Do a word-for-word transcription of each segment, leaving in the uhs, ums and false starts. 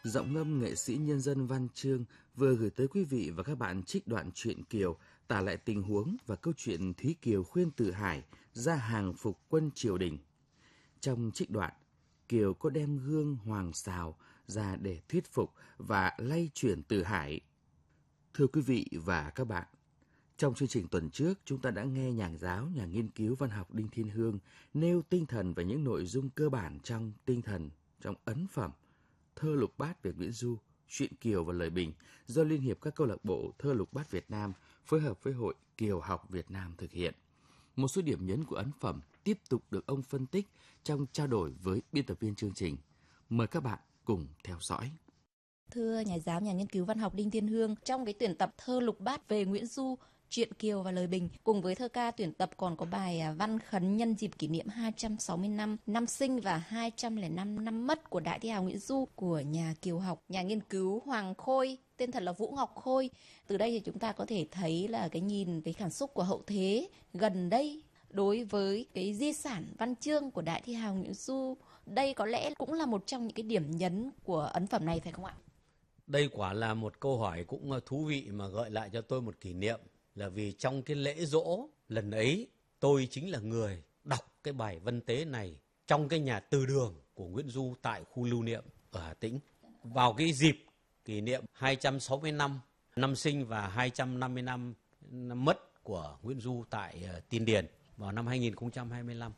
Giọng ngâm nghệ sĩ nhân dân Văn Chương vừa gửi tới quý vị và các bạn trích đoạn truyện Kiều tả lại tình huống và câu chuyện Thúy Kiều khuyên Từ Hải ra hàng phục quân triều đình. Trong trích đoạn, Kiều có đem gương hoàng sào ra để thuyết phục và lay chuyển Từ Hải. Thưa quý vị và các bạn, trong chương trình tuần trước, chúng ta đã nghe nhà giáo, nhà nghiên cứu văn học Đinh Thiên Hương nêu tinh thần và những nội dung cơ bản trong tinh thần, trong ấn phẩm Thơ Lục Bát về Nguyễn Du, Truyện Kiều và Lời Bình do Liên hiệp các câu lạc bộ Thơ Lục Bát Việt Nam phối hợp với Hội Kiều học Việt Nam thực hiện. Một số điểm nhấn của ấn phẩm tiếp tục được ông phân tích trong trao đổi với biên tập viên chương trình. Mời các bạn cùng theo dõi. Thưa nhà giáo, nhà nghiên cứu văn học Đinh Thiên Hương, trong cái tuyển tập Thơ Lục Bát về Nguyễn Du, Truyện Kiều và Lời Bình cùng với thơ ca tuyển tập còn có bài văn khấn nhân dịp kỷ niệm hai trăm sáu mươi năm năm sinh và hai trăm lẻ năm năm mất của đại thi hào Nguyễn Du của nhà Kiều học, nhà nghiên cứu Hoàng Khôi, tên thật là Vũ Ngọc Khôi. Từ đây thì chúng ta có thể thấy là cái nhìn, cái cảm xúc của hậu thế gần đây đối với cái di sản văn chương của đại thi hào Nguyễn Du. Đây có lẽ cũng là một trong những cái điểm nhấn của ấn phẩm này, phải không ạ? Đây quả là một câu hỏi cũng thú vị mà gợi lại cho tôi một kỷ niệm. Là vì trong cái lễ dỗ lần ấy, tôi chính là người đọc cái bài văn tế này trong cái nhà từ đường của Nguyễn Du tại khu lưu niệm ở Hà Tĩnh. Vào cái dịp kỷ niệm hai trăm sáu mươi năm năm sinh và hai trăm năm mươi năm năm mất của Nguyễn Du tại Tiên Điền vào năm hai nghìn không trăm hai mươi lăm.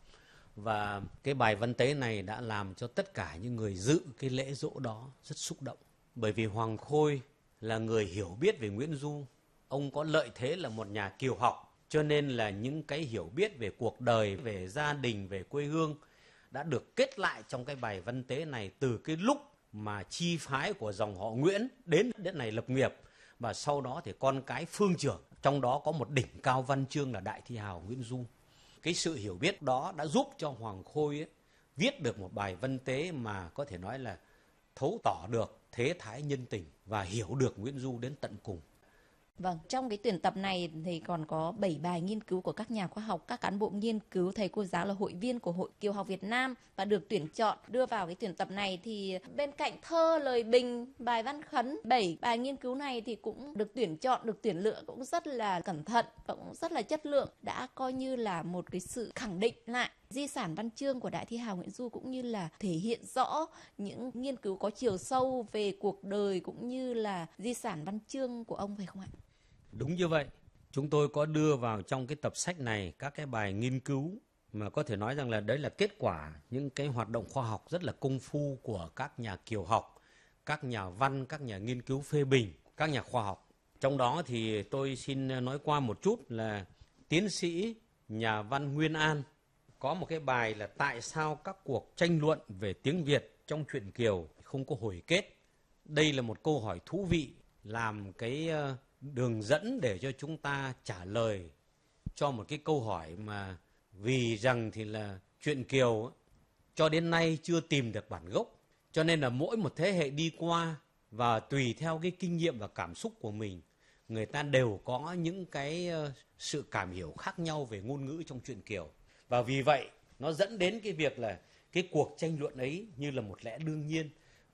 Và cái bài văn tế này đã làm cho tất cả những người dự cái lễ dỗ đó rất xúc động. Bởi vì Hoàng Khôi là người hiểu biết về Nguyễn Du. Ông có lợi thế là một nhà kiều học, cho nên là những cái hiểu biết về cuộc đời, về gia đình, về quê hương đã được kết lại trong cái bài văn tế này từ cái lúc mà chi phái của dòng họ Nguyễn đến đất này lập nghiệp. Và sau đó thì con cái phương trưởng, trong đó có một đỉnh cao văn chương là đại thi hào Nguyễn Du. Cái sự hiểu biết đó đã giúp cho Hoàng Khôi ấy, viết được một bài văn tế mà có thể nói là thấu tỏ được thế thái nhân tình và hiểu được Nguyễn Du đến tận cùng. Vâng, trong cái tuyển tập này thì còn có bảy bài nghiên cứu của các nhà khoa học, các cán bộ nghiên cứu, thầy cô giáo là hội viên của Hội Kiều học Việt Nam và được tuyển chọn đưa vào cái tuyển tập này. Thì bên cạnh thơ, lời bình, bài văn khấn, bảy bài nghiên cứu này thì cũng được tuyển chọn, được tuyển lựa cũng rất là cẩn thận và cũng rất là chất lượng, đã coi như là một cái sự khẳng định lại di sản văn chương của đại thi hào Nguyễn Du, cũng như là thể hiện rõ những nghiên cứu có chiều sâu về cuộc đời cũng như là di sản văn chương của ông, phải không ạ? Đúng như vậy. Chúng tôi có đưa vào trong cái tập sách này các cái bài nghiên cứu mà có thể nói rằng là đấy là kết quả những cái hoạt động khoa học rất là công phu của các nhà kiều học, các nhà văn, các nhà nghiên cứu phê bình, các nhà khoa học. Trong đó thì tôi xin nói qua một chút là tiến sĩ nhà văn Nguyên An có một cái bài là tại sao các cuộc tranh luận về tiếng Việt trong truyện Kiều không có hồi kết. Đây là một câu hỏi thú vị, làm cái đường dẫn để cho chúng ta trả lời cho một cái câu hỏi mà vì rằng thì là truyện Kiều cho đến nay chưa tìm được bản gốc. Cho nên là mỗi một thế hệ đi qua và tùy theo cái kinh nghiệm và cảm xúc của mình, người ta đều có những cái sự cảm hiểu khác nhau về ngôn ngữ trong truyện Kiều. Và vì vậy nó dẫn đến cái việc là cái cuộc tranh luận ấy như là một lẽ đương nhiên.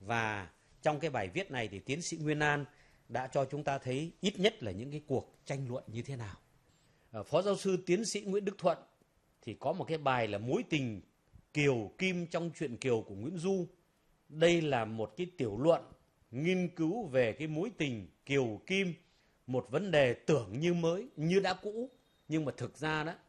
Và trong cái bài viết này thì tiến sĩ Nguyên An đã cho chúng ta thấy ít nhất là những cái cuộc tranh luận như thế nào. Phó giáo sư tiến sĩ Nguyễn Đức Thuận thì có một cái bài là mối tình Kiều Kim trong truyện Kiều của Nguyễn Du. Đây là một cái tiểu luận nghiên cứu về cái mối tình Kiều Kim, một vấn đề tưởng như mới, như đã cũ, nhưng mà thực ra đó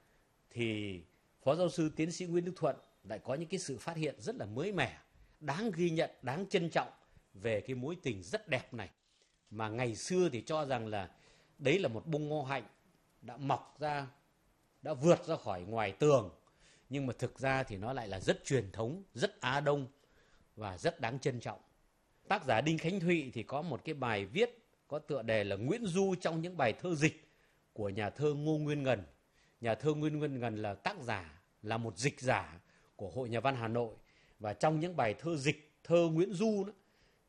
thì Phó giáo sư tiến sĩ Nguyễn Đức Thuận lại có những cái sự phát hiện rất là mới mẻ, đáng ghi nhận, đáng trân trọng về cái mối tình rất đẹp này. Mà ngày xưa thì cho rằng là đấy là một bông ngô hạnh đã mọc ra, đã vượt ra khỏi ngoài tường. Nhưng mà thực ra thì nó lại là rất truyền thống, rất Á Đông và rất đáng trân trọng. Tác giả Đinh Khánh Thụy thì có một cái bài viết có tựa đề là Nguyễn Du trong những bài thơ dịch của nhà thơ Ngô Nguyên Ngần. Nhà thơ Ngô Nguyên Ngần là tác giả, là một dịch giả của Hội Nhà văn Hà Nội. Và trong những bài thơ dịch, thơ Nguyễn Du đó,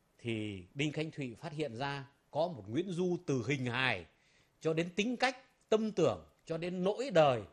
thì Đinh Khánh Thụy phát hiện ra có một Nguyễn Du từ hình hài cho đến tính cách, tâm tưởng, cho đến nỗi đời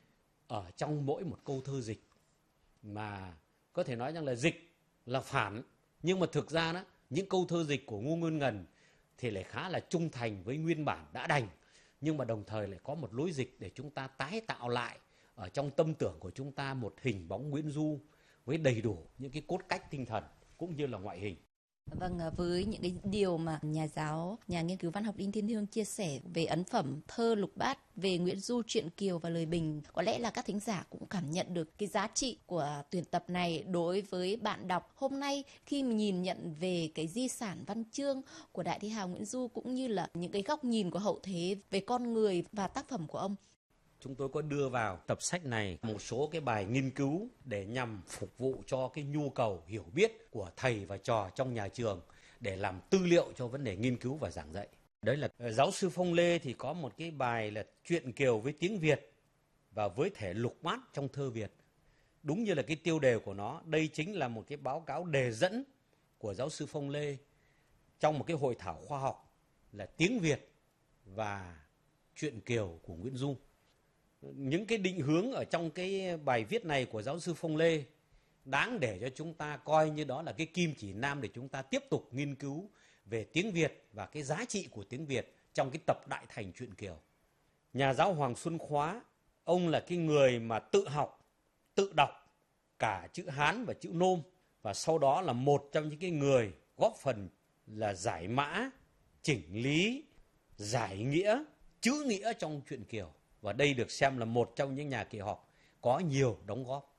ở trong mỗi một câu thơ dịch. Mà có thể nói rằng là dịch là phản, nhưng mà thực ra đó Những câu thơ dịch của Ngô Nguyên Ngần thì lại khá là trung thành với nguyên bản đã đành, nhưng mà đồng thời lại có một lối dịch để chúng ta tái tạo lại ở trong tâm tưởng của chúng ta một hình bóng Nguyễn Du với đầy đủ những cái cốt cách tinh thần cũng như là ngoại hình. Vâng, với những cái điều mà nhà giáo, nhà nghiên cứu văn học Đinh Thiên Hương chia sẻ về ấn phẩm thơ lục bát, về Nguyễn Du, truyện Kiều và lời bình, có lẽ là các thính giả cũng cảm nhận được cái giá trị của tuyển tập này đối với bạn đọc hôm nay khi mà nhìn nhận về cái di sản văn chương của đại thi hào Nguyễn Du cũng như là những cái góc nhìn của hậu thế về con người và tác phẩm của ông. Chúng tôi có đưa vào tập sách này một số cái bài nghiên cứu để nhằm phục vụ cho cái nhu cầu hiểu biết của thầy và trò trong nhà trường để làm tư liệu cho vấn đề nghiên cứu và giảng dạy. Đấy là giáo sư Phong Lê thì có một cái bài là truyện Kiều với tiếng Việt và với thể lục bát trong thơ Việt. Đúng như là cái tiêu đề của nó, đây chính là một cái báo cáo đề dẫn của giáo sư Phong Lê trong một cái hội thảo khoa học là tiếng Việt và truyện Kiều của Nguyễn Du. Những cái định hướng ở trong cái bài viết này của giáo sư Phong Lê đáng để cho chúng ta coi như đó là cái kim chỉ nam để chúng ta tiếp tục nghiên cứu về tiếng Việt và cái giá trị của tiếng Việt trong cái tập đại thành truyện Kiều. Nhà giáo Hoàng Xuân Khóa, ông là cái người mà tự học, tự đọc cả chữ Hán và chữ Nôm, và sau đó là một trong những cái người góp phần là giải mã, chỉnh lý, giải nghĩa, chữ nghĩa trong truyện Kiều. Và đây được xem là một trong những nhà kiều học có nhiều đóng góp.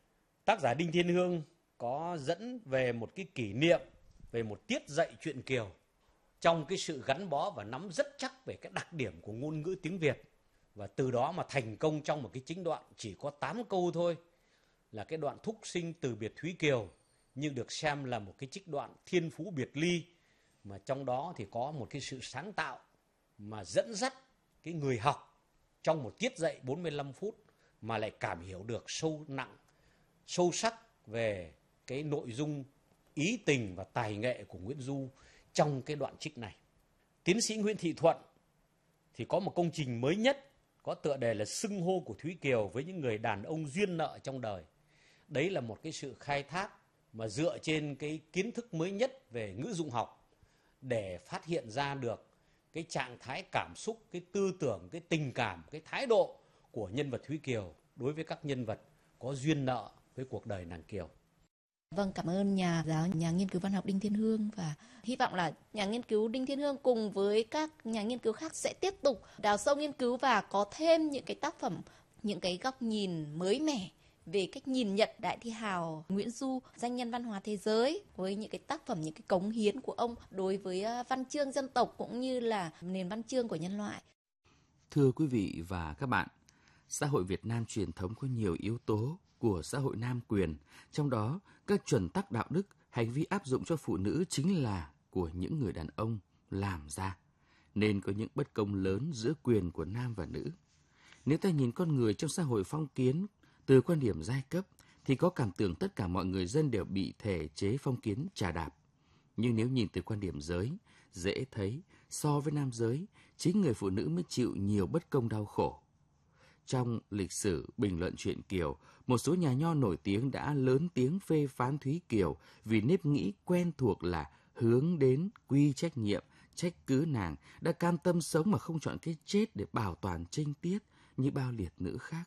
Tác giả Đinh Thiên Hương có dẫn về một cái kỷ niệm về một tiết dạy truyện Kiều trong cái sự gắn bó và nắm rất chắc về cái đặc điểm của ngôn ngữ tiếng Việt. Và từ đó mà thành công trong một cái chính đoạn chỉ có tám câu thôi, là cái đoạn thúc sinh từ biệt Thúy Kiều, nhưng được xem là một cái trích đoạn thiên phú biệt ly, mà trong đó thì có một cái sự sáng tạo mà dẫn dắt cái người học trong một tiết dạy bốn mươi lăm phút mà lại cảm hiểu được sâu nặng, sâu sắc về cái nội dung, ý tình và tài nghệ của Nguyễn Du trong cái đoạn trích này. Tiến sĩ Nguyễn Thị Thuận thì có một công trình mới nhất có tựa đề là Xưng hô của Thúy Kiều với những người đàn ông duyên nợ trong đời. Đấy là một cái sự khai thác mà dựa trên cái kiến thức mới nhất về ngữ dụng học để phát hiện ra được cái trạng thái cảm xúc, cái tư tưởng, cái tình cảm, cái thái độ của nhân vật Thúy Kiều đối với các nhân vật có duyên nợ với cuộc đời nàng Kiều. Vâng, cảm ơn nhà giáo, nhà nghiên cứu văn học Đinh Thiên Hương, và hy vọng là nhà nghiên cứu Đinh Thiên Hương cùng với các nhà nghiên cứu khác sẽ tiếp tục đào sâu nghiên cứu và có thêm những cái tác phẩm, những cái góc nhìn mới mẻ về cách nhìn nhận đại thi hào Nguyễn Du, danh nhân văn hóa thế giới, với những cái tác phẩm, những cái cống hiến của ông đối với văn chương dân tộc cũng như là nền văn chương của nhân loại. Thưa quý vị và các bạn, xã hội Việt Nam truyền thống có nhiều yếu tố của xã hội nam quyền, trong đó các chuẩn tắc đạo đức, hành vi áp dụng cho phụ nữ chính là của những người đàn ông làm ra, nên có những bất công lớn giữa quyền của nam và nữ. Nếu ta nhìn con người trong xã hội phong kiến từ quan điểm giai cấp, thì có cảm tưởng tất cả mọi người dân đều bị thể chế phong kiến trà đạp. Nhưng nếu nhìn từ quan điểm giới, dễ thấy so với nam giới, chính người phụ nữ mới chịu nhiều bất công đau khổ. Trong lịch sử bình luận truyện Kiều, một số nhà nho nổi tiếng đã lớn tiếng phê phán Thúy Kiều vì nếp nghĩ quen thuộc là hướng đến quy trách nhiệm, trách cứ nàng đã cam tâm sống mà không chọn cái chết để bảo toàn trinh tiết như bao liệt nữ khác.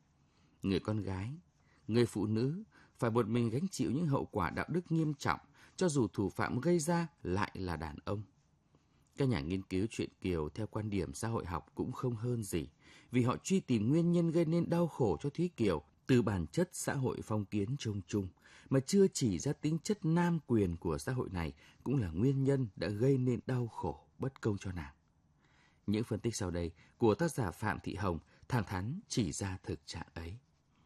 Người con gái, người phụ nữ phải một mình gánh chịu những hậu quả đạo đức nghiêm trọng, cho dù thủ phạm gây ra lại là đàn ông. Các nhà nghiên cứu truyện Kiều theo quan điểm xã hội học cũng không hơn gì, vì họ truy tìm nguyên nhân gây nên đau khổ cho Thúy Kiều từ bản chất xã hội phong kiến chung chung, mà chưa chỉ ra tính chất nam quyền của xã hội này cũng là nguyên nhân đã gây nên đau khổ bất công cho nàng. Những phân tích sau đây của tác giả Phạm Thị Hồng thẳng thắn chỉ ra thực trạng ấy.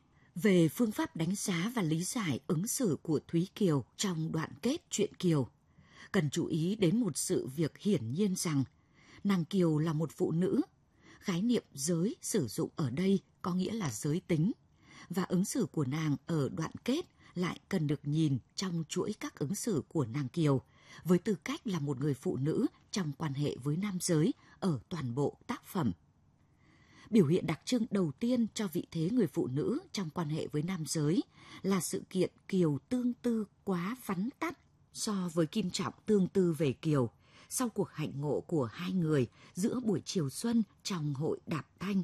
Về phương pháp đánh giá và lý giải ứng xử của Thúy Kiều trong đoạn kết truyện Kiều, cần chú ý đến một sự việc hiển nhiên rằng nàng Kiều là một phụ nữ. Khái niệm giới sử dụng ở đây có nghĩa là giới tính, và ứng xử của nàng ở đoạn kết lại cần được nhìn trong chuỗi các ứng xử của nàng Kiều, với tư cách là một người phụ nữ trong quan hệ với nam giới ở toàn bộ tác phẩm. Biểu hiện đặc trưng đầu tiên cho vị thế người phụ nữ trong quan hệ với nam giới là sự kiện Kiều tương tư quá vắn tắt, so với Kim Trọng tương tư về Kiều sau cuộc hạnh ngộ của hai người giữa buổi chiều xuân trong hội Đạp Thanh.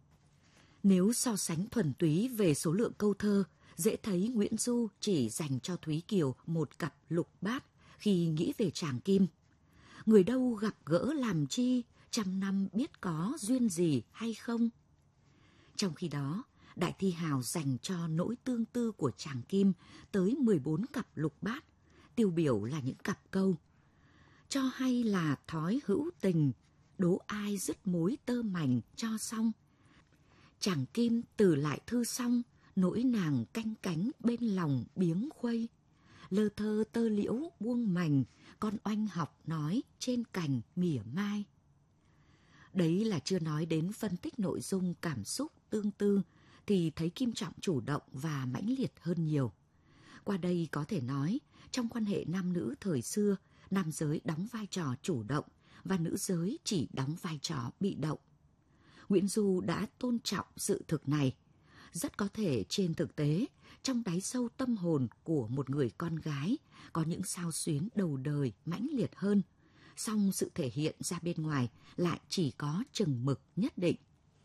Nếu so sánh thuần túy về số lượng câu thơ, dễ thấy Nguyễn Du chỉ dành cho Thúy Kiều một cặp lục bát khi nghĩ về chàng Kim. Người đâu gặp gỡ làm chi, trăm năm biết có duyên gì hay không. Trong khi đó, Đại Thi Hào dành cho nỗi tương tư của chàng Kim tới mười bốn cặp lục bát, tiêu biểu là những cặp câu: cho hay là thói hữu tình, đố ai dứt mối tơ mảnh cho xong. Chàng Kim từ lại thư xong, nỗi nàng canh cánh bên lòng biếng khuây. Lơ thơ tơ liễu buông mành, con oanh học nói trên cành mỉa mai. Đấy là chưa nói đến phân tích nội dung cảm xúc tương tư, thì thấy Kim Trọng chủ động và mãnh liệt hơn nhiều. Qua đây có thể nói, trong quan hệ nam nữ thời xưa, nam giới đóng vai trò chủ động và nữ giới chỉ đóng vai trò bị động. Nguyễn Du đã tôn trọng sự thực này. Rất có thể trên thực tế, trong đáy sâu tâm hồn của một người con gái có những xao xuyến đầu đời mãnh liệt hơn, song sự thể hiện ra bên ngoài lại chỉ có chừng mực nhất định.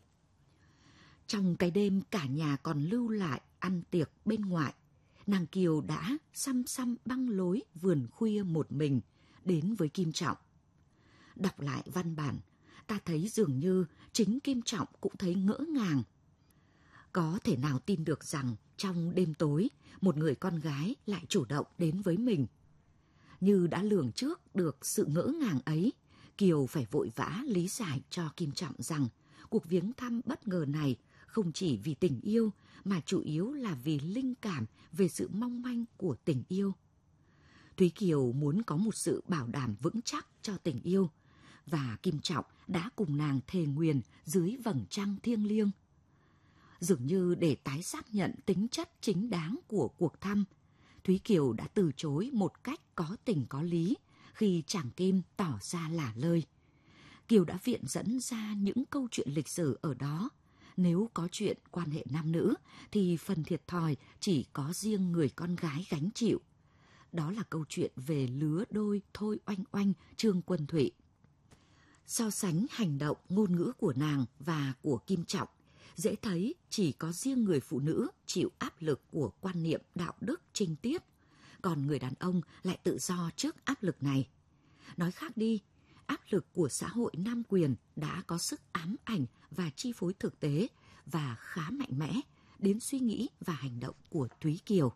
Trong cái đêm cả nhà còn lưu lại ăn tiệc bên ngoài, nàng Kiều đã xăm xăm băng lối vườn khuya một mình đến với Kim Trọng. Đọc lại văn bản, ta thấy dường như chính Kim Trọng cũng thấy ngỡ ngàng. Có thể nào tin được rằng trong đêm tối, một người con gái lại chủ động đến với mình. Như đã lường trước được sự ngỡ ngàng ấy, Kiều phải vội vã lý giải cho Kim Trọng rằng cuộc viếng thăm bất ngờ này không chỉ vì tình yêu mà chủ yếu là vì linh cảm về sự mong manh của tình yêu. Thúy Kiều muốn có một sự bảo đảm vững chắc cho tình yêu, và Kim Trọng đã cùng nàng thề nguyền dưới vầng trăng thiêng liêng. Dường như để tái xác nhận tính chất chính đáng của cuộc thăm, Thúy Kiều đã từ chối một cách có tình có lý khi chàng Kim tỏ ra lả lơi. Kiều đã viện dẫn ra những câu chuyện lịch sử ở đó. Nếu có chuyện quan hệ nam nữ thì phần thiệt thòi chỉ có riêng người con gái gánh chịu. Đó là câu chuyện về lứa đôi Thôi Oanh Oanh, Trương Quân Thụy. So sánh hành động, ngôn ngữ của nàng và của Kim Trọng, dễ thấy chỉ có riêng người phụ nữ chịu áp lực của quan niệm đạo đức trinh tiết, còn người đàn ông lại tự do trước áp lực này. Nói khác đi, áp lực của xã hội nam quyền đã có sức ám ảnh và chi phối thực tế và khá mạnh mẽ đến suy nghĩ và hành động của Thúy Kiều.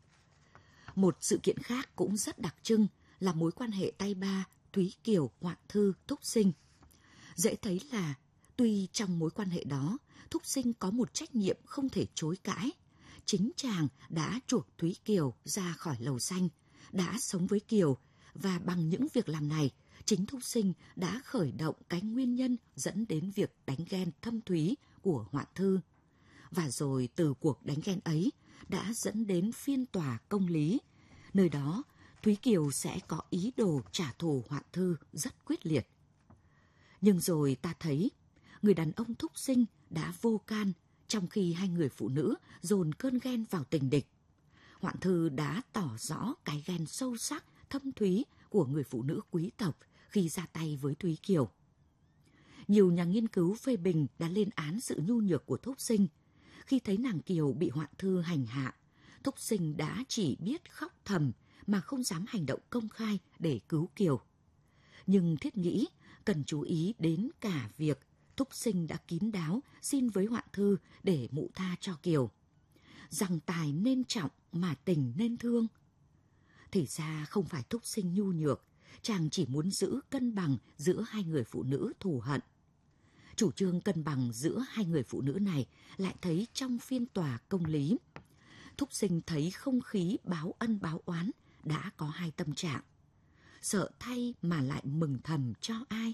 Một sự kiện khác cũng rất đặc trưng là mối quan hệ tay ba Thúy Kiều, Hoạn Thư, Thúc Sinh. Dễ thấy là tuy trong mối quan hệ đó, Thúc Sinh có một trách nhiệm không thể chối cãi. Chính chàng đã chuộc Thúy Kiều ra khỏi lầu xanh, đã sống với Kiều, và bằng những việc làm này, chính Thúc Sinh đã khởi động cái nguyên nhân dẫn đến việc đánh ghen thâm thúy của Hoạn Thư. Và rồi từ cuộc đánh ghen ấy đã dẫn đến phiên tòa công lý. Nơi đó, Thúy Kiều sẽ có ý đồ trả thù Hoạn Thư rất quyết liệt. Nhưng rồi ta thấy, người đàn ông Thúc Sinh đã vô can, trong khi hai người phụ nữ dồn cơn ghen vào tình địch. Hoạn Thư đã tỏ rõ cái ghen sâu sắc, thâm thúy của người phụ nữ quý tộc khi ra tay với Thúy Kiều. Nhiều nhà nghiên cứu phê bình đã lên án sự nhu nhược của Thúc Sinh. Khi thấy nàng Kiều bị Hoạn Thư hành hạ, Thúc Sinh đã chỉ biết khóc thầm mà không dám hành động công khai để cứu Kiều. Nhưng thiết nghĩ cần chú ý đến cả việc Thúc Sinh đã kín đáo xin với Hoạn Thư để mụ tha cho Kiều. Rằng tài nên trọng mà tình nên thương. Thì ra không phải Thúc Sinh nhu nhược, chàng chỉ muốn giữ cân bằng giữa hai người phụ nữ thù hận. Chủ trương cân bằng giữa hai người phụ nữ này lại thấy trong phiên tòa công lý. Thúc Sinh thấy không khí báo ân báo oán đã có hai tâm trạng. Sợ thay mà lại mừng thầm cho ai?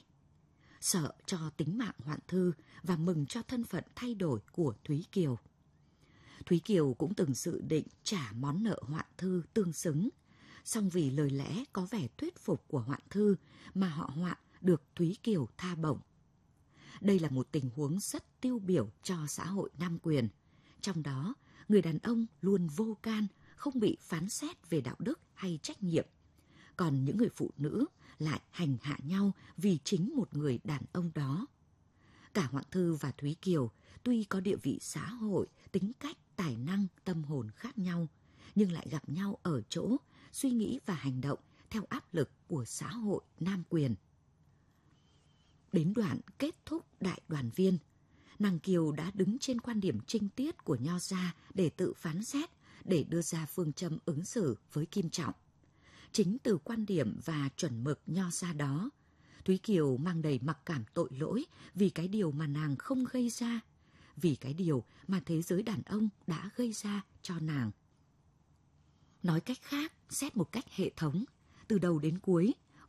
Sợ cho tính mạng Hoạn Thư và mừng cho thân phận thay đổi của Thúy Kiều. Thúy Kiều cũng từng dự định trả món nợ Hoạn Thư tương xứng, song vì lời lẽ có vẻ thuyết phục của Hoạn Thư mà họ Hoạn được Thúy Kiều tha bổng. Đây là một tình huống rất tiêu biểu cho xã hội nam quyền. Trong đó, người đàn ông luôn vô can, không bị phán xét về đạo đức hay trách nhiệm. còn những người phụ nữ lại hành hạ nhau vì chính một người đàn ông đó. Cả Hoạn Thư và Thúy Kiều tuy có địa vị xã hội, tính cách, tài năng, tâm hồn khác nhau, nhưng lại gặp nhau ở chỗ suy nghĩ và hành động theo áp lực của xã hội nam quyền. Đến đoạn kết thúc Đại Đoàn Viên, nàng Kiều đã đứng trên quan điểm trinh tiết của Nho gia để tự phán xét, để đưa ra phương châm ứng xử với Kim Trọng. Chính từ quan điểm và chuẩn mực Nho gia đó, Thúy Kiều mang đầy mặc cảm tội lỗi vì cái điều mà nàng không gây ra, vì cái điều mà thế giới đàn ông đã gây ra cho nàng. Nói cách khác, xét một cách hệ thống, từ đầu đến cuối,